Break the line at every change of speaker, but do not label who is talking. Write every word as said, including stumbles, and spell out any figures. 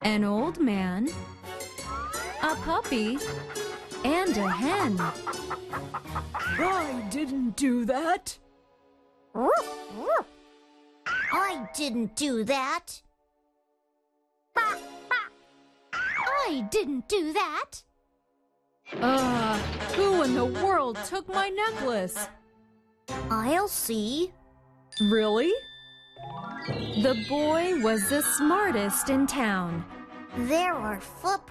an old man, a puppy, and a hen.
I didn't do that.
I didn't do that. I didn't do that.
Uh, who in the world took my necklace?
I'll see.
Really? The boy was the smartest in town.
There are footprints